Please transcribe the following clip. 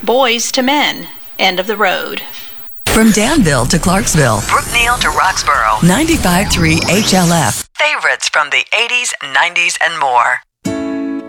Boys to Men. End of the road. From Danville to Clarksville, Brookneal to Roxborough, 95.3 HLF. favorites from the 80s, 90s, and more.